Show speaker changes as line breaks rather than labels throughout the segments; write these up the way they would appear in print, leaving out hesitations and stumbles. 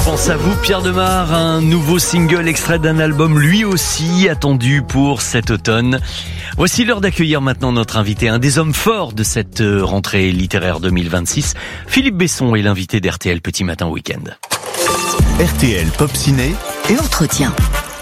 Pense à vous, Pierre Demar, un nouveau single extrait d'un album lui aussi attendu pour cet automne. Voici l'heure d'accueillir maintenant notre invité, un des hommes forts de cette rentrée littéraire 2026. Philippe Besson est l'invité d'RTL Petit Matin Week-end.
RTL Pop Ciné
et Entretien.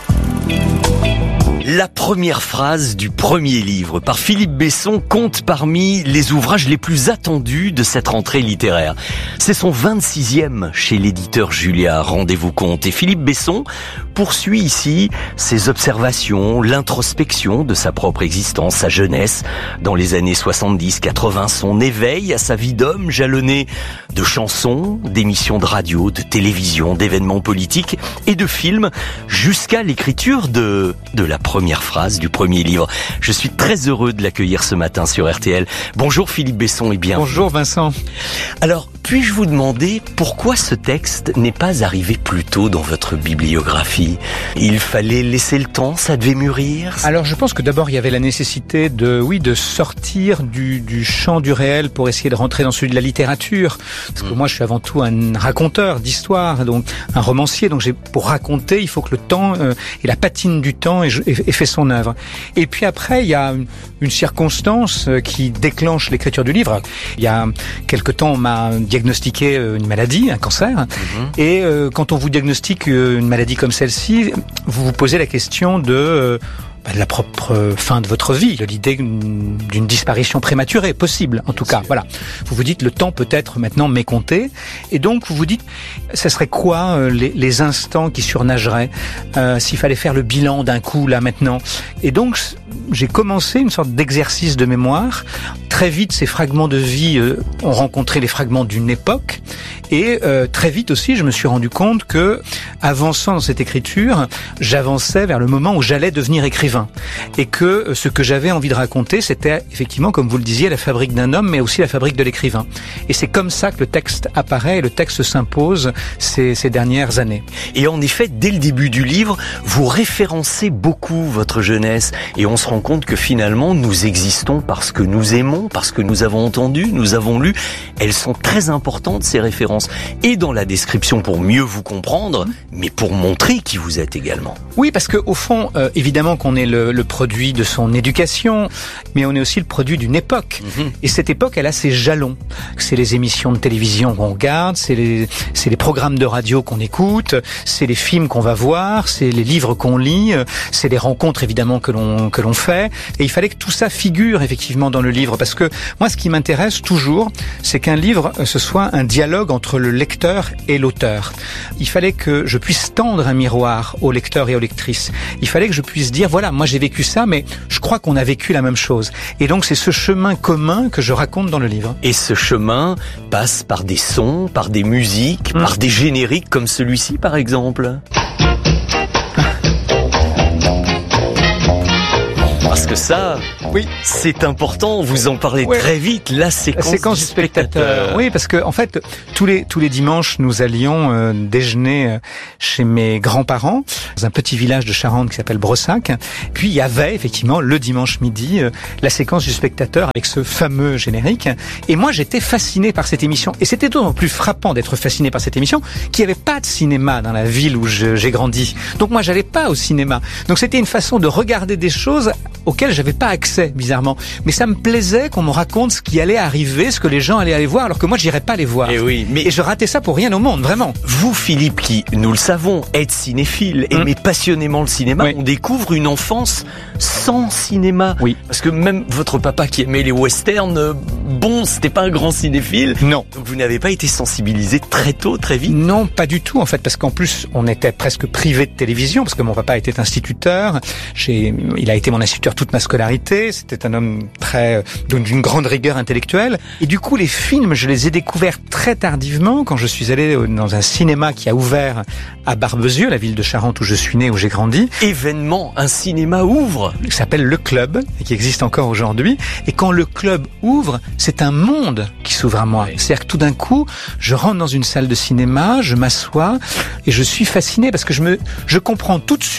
La première phrase du premier livre par Philippe Besson compte parmi les ouvrages les plus attendus de cette rentrée littéraire. C'est son 26e chez l'éditeur Julia, rendez-vous compte. Et Philippe Besson poursuit ici ses observations, l'introspection de sa propre existence, sa jeunesse, dans les années 70-80, son éveil à sa vie d'homme jalonné de chansons, d'émissions de radio, de télévision, d'événements politiques et de films, jusqu'à l'écriture de la première phrase du premier livre. Je suis très heureux de l'accueillir ce matin sur RTL. Bonjour Philippe Besson et bienvenue.
Bonjour Vincent.
Alors, puis-je vous demander pourquoi ce texte n'est pas arrivé plus tôt dans votre bibliographie ? Il fallait laisser le temps, ça devait mûrir ?
Alors je pense que d'abord il y avait la nécessité de sortir du champ du réel pour essayer de rentrer dans celui de la littérature. Parce que moi je suis avant tout un raconteur d'histoire, donc un romancier. Donc pour raconter, il faut que le temps et la patine du temps ait fait son œuvre. Et puis après il y a une circonstance qui déclenche l'écriture du livre. Il y a quelque temps on m'a diagnostiqué une maladie, un cancer. Et quand on vous diagnostique une maladie comme celle-ci, vous vous posez la question de la propre fin de votre vie, l'idée d'une disparition prématurée, possible en tout cas. Voilà. Vous vous dites le temps peut-être maintenant m'est compté, et donc vous vous dites ça serait quoi les instants qui surnageraient s'il fallait faire le bilan d'un coup là maintenant. Et donc j'ai commencé une sorte d'exercice de mémoire. Très vite ces fragments de vie ont rencontré les fragments d'une époque, et très vite aussi je me suis rendu compte que avançant dans cette écriture, j'avançais vers le moment où j'allais devenir écrivain. Et que ce que j'avais envie de raconter, c'était effectivement, comme vous le disiez, la fabrique d'un homme, mais aussi la fabrique de l'écrivain. Et c'est comme ça que le texte apparaît et le texte s'impose ces dernières années.
Et en effet, dès le début du livre, vous référencez beaucoup votre jeunesse. Et on se rend compte que finalement, nous existons parce que nous aimons, parce que nous avons entendu, nous avons lu. Elles sont très importantes, ces références. Et dans la description, pour mieux vous comprendre, mais pour montrer qui vous êtes également.
Oui, parce que au fond, évidemment qu'on est le produit de son éducation, mais on est aussi le produit d'une époque. Et cette époque, elle a ses jalons. C'est les émissions de télévision qu'on regarde, c'est les programmes de radio qu'on écoute, c'est les films qu'on va voir, c'est les livres qu'on lit, c'est les rencontres évidemment que l'on fait. Et il fallait que tout ça figure effectivement dans le livre, parce que moi, ce qui m'intéresse toujours, c'est qu'un livre, ce soit un dialogue entre le lecteur et l'auteur. Il fallait que je puisse tendre un miroir au lecteur et aux lectrices. Il fallait que je puisse dire, voilà, moi j'ai vécu ça, mais je crois qu'on a vécu la même chose. Et donc c'est ce chemin commun que je raconte dans le livre.
Et ce chemin passe par des sons, par des musiques, par des génériques comme celui-ci par exemple. Parce que ça, oui, c'est important, vous en parlez très vite, la séquence du spectateur.
Oui, parce que en fait, tous les dimanches, nous allions déjeuner chez mes grands-parents, dans un petit village de Charente qui s'appelle Brossac. Puis il y avait effectivement le dimanche midi la séquence du spectateur avec ce fameux générique. Et moi, j'étais fasciné par cette émission. Et c'était d'autant plus frappant d'être fasciné par cette émission qu'il n'y avait pas de cinéma dans la ville où j'ai grandi. Donc moi, j'allais pas au cinéma. Donc c'était une façon de regarder des choses auquel j'avais pas accès, bizarrement. Mais ça me plaisait qu'on me raconte ce qui allait arriver, ce que les gens allaient aller voir, alors que moi, j'irais pas les voir. Et je ratais ça pour rien au monde, vraiment.
Vous, Philippe, qui, nous le savons, êtes cinéphile, aimez passionnément le cinéma, on découvre une enfance sans cinéma.
Oui.
Parce que même votre papa qui aimait les westerns, c'était pas un grand cinéphile.
Non.
Donc vous n'avez pas été sensibilisé très tôt, très vite?
Non, pas du tout, en fait, parce qu'en plus, on était presque privé de télévision, parce que mon papa était instituteur. Il a été mon instituteur toute ma scolarité. C'était un homme d'une grande rigueur intellectuelle. Et du coup, les films, je les ai découverts très tardivement, quand je suis allé dans un cinéma qui a ouvert à Barbezieux, la ville de Charente où je suis né, où j'ai grandi.
Événement, un cinéma ouvre.
Qui s'appelle Le Club, et qui existe encore aujourd'hui. Et quand le club ouvre, c'est un monde qui s'ouvre à moi. C'est-à-dire que tout d'un coup, je rentre dans une salle de cinéma, je m'assois, et je suis fasciné parce que je comprends tout de suite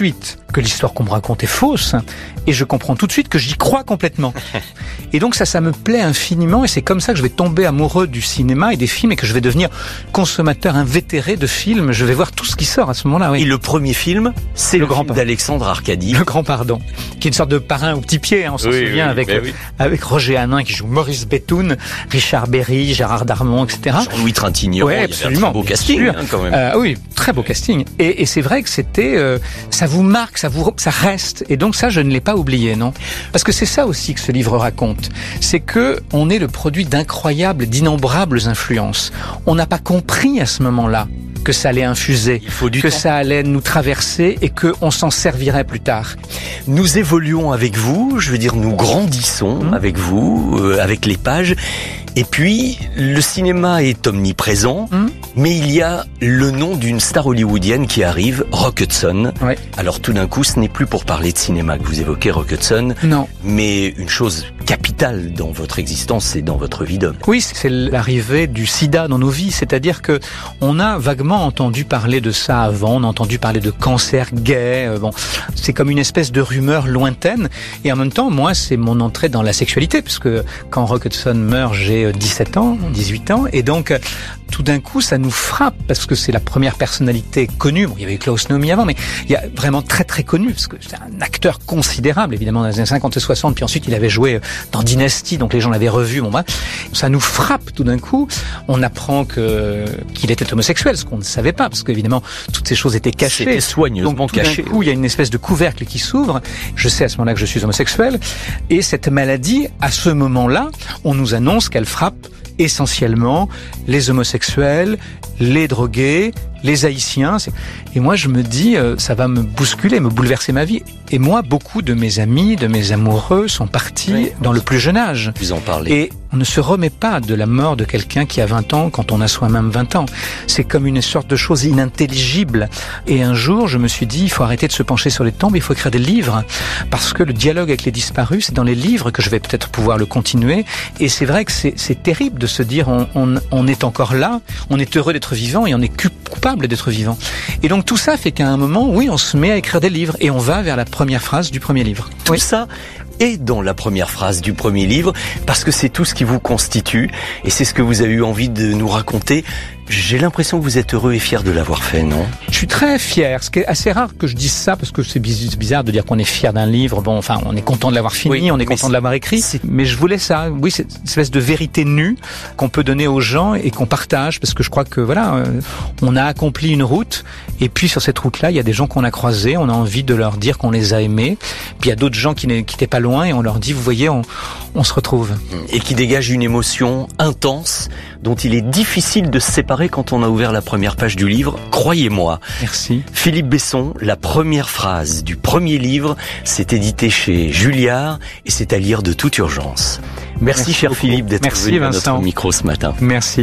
que l'histoire qu'on me raconte est fausse, et je comprends tout de suite que j'y crois complètement. Et donc ça me plaît infiniment, et c'est comme ça que je vais tomber amoureux du cinéma et des films, et que je vais devenir consommateur invétéré de films. Je vais voir tout ce qui sort à ce moment-là. Oui.
Et le premier film, c'est le film d'Alexandre Arcadie.
Le Grand Pardon, qui est une sorte de parrain au petit pied, hein, on s'en souvient, avec Roger Hanin qui joue Maurice Béthune, Richard Berry, Gérard Darmon, etc.
Jean-Louis Trintignant,
ouais, absolument,
il y avait un très beau casting quand même.
Oui, très beau casting. Et c'est vrai que c'était, ça vous marque, ça reste. Et donc ça, je ne l'ai pas oublié, non. Parce que c'est ça aussi que ce livre raconte. C'est que on est le produit d'innombrables influences. On n'a pas compris à ce moment-là que ça allait infuser, que ça allait nous traverser et qu'on s'en servirait plus tard.
Nous évoluons avec vous, je veux dire, nous grandissons avec vous, avec les pages. Et puis, le cinéma est omniprésent, mais il y a le nom d'une star hollywoodienne qui arrive, Rock Hudson. Ouais. Alors tout d'un coup, ce n'est plus pour parler de cinéma que vous évoquez Rock Hudson, non, mais une chose capitale dans votre existence et dans votre vie d'homme.
Oui, c'est l'arrivée du sida dans nos vies, c'est-à-dire que on a vaguement entendu parler de ça avant, on a entendu parler de cancer gay, bon, c'est comme une espèce de rumeur lointaine, et en même temps, moi, c'est mon entrée dans la sexualité, parce que quand Rock Hudson meurt, j'ai 17 ans, 18 ans, et donc tout d'un coup ça nous frappe parce que c'est la première personnalité connue. Bon, il y avait Klaus Nomi avant, mais il y a vraiment très très connu parce que c'est un acteur considérable évidemment dans les années 50 et 60, puis ensuite il avait joué dans Dynasty, donc les gens l'avaient revu. Bon, ça nous frappe tout d'un coup. On apprend qu'il était homosexuel, ce qu'on ne savait pas parce qu'évidemment toutes ces choses étaient cachées.
C'était soigneusement caché.
Tout d'un coup, il y a une espèce de couvercle qui s'ouvre. Je sais à ce moment-là que je suis homosexuel, et cette maladie, à ce moment-là, on nous annonce qu'elle frappe essentiellement les homosexuels, les drogués, les haïtiens. Et moi, je me dis, ça va me bousculer, me bouleverser ma vie. Et moi, beaucoup de mes amis, de mes amoureux sont partis dans le plus jeune âge.
Vous en parlez.
Et on ne se remet pas de la mort de quelqu'un qui a 20 ans quand on a soi-même 20 ans. C'est comme une sorte de chose inintelligible. Et un jour, je me suis dit, il faut arrêter de se pencher sur les tombes, il faut écrire des livres. Parce que le dialogue avec les disparus, c'est dans les livres que je vais peut-être pouvoir le continuer. Et c'est vrai que c'est terrible de se dire, on est encore là, on est heureux d'être vivant et on est coupable d'être vivant. Et donc tout ça fait qu'à un moment, oui, on se met à écrire des livres et on va vers la première phrase du premier livre.
Tout ça est dans la première phrase du premier livre, parce que c'est tout ce qui vous constitue, et c'est ce que vous avez eu envie de nous raconter. J'ai l'impression que vous êtes heureux et fier de l'avoir fait, non?
Je suis très fier. Ce qui est assez rare que je dise ça, parce que c'est bizarre de dire qu'on est fier d'un livre. Bon, enfin, on est content de l'avoir fini, oui, on est content de l'avoir écrit. Mais je voulais ça. Oui, c'est une espèce de vérité nue qu'on peut donner aux gens et qu'on partage, parce que je crois que voilà, on a accompli une route, et puis sur cette route-là, il y a des gens qu'on a croisés, on a envie de leur dire qu'on les a aimés. Puis il y a d'autres gens qui n'étaient pas loin, et on leur dit, vous voyez, on se retrouve.
Et qui dégage une émotion intense dont il est difficile de se séparer quand on a ouvert la première page du livre, croyez-moi.
Merci.
Philippe Besson, la première phrase du premier livre, c'est édité chez Julliard et c'est à lire de toute urgence. Merci cher beaucoup. Philippe d'être venu à notre micro ce matin.
Merci.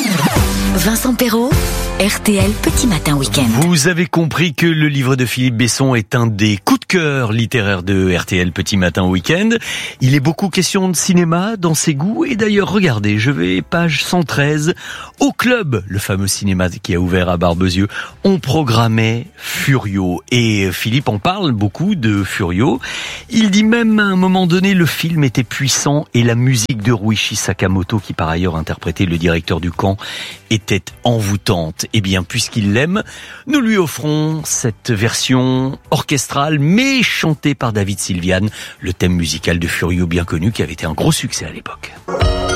Vincent Perrault, RTL Petit Matin Week-end.
Vous avez compris que le livre de Philippe Besson est un des coups de cœur littéraires de RTL Petit Matin Week-end. Il est beaucoup question de cinéma dans ses goûts, et d'ailleurs regardez, je vais page 113, au club, le fameux cinéma qui a ouvert à Barbezieux, on programmait Furio, et Philippe en parle beaucoup de Furio. Il dit même à un moment donné, le film était puissant et la musique de Ruichi Sakamoto, qui par ailleurs interprétait le directeur du camp, était envoûtante. Eh bien, puisqu'il l'aime, nous lui offrons cette version orchestrale, mais chantée par David Sylviane, le thème musical de Furio bien connu, qui avait été un gros succès à l'époque.